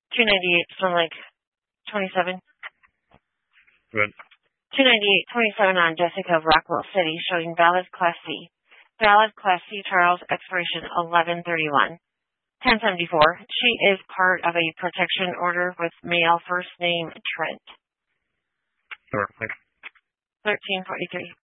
298 from like 27. Good. 298, 27 on Jessica of Rockwell City, showing valid Class C. Valid Class C, Charles, expiration 11/31. 1074. She is part of a protection order with male first name Trent. Sure. Thanks. 1343.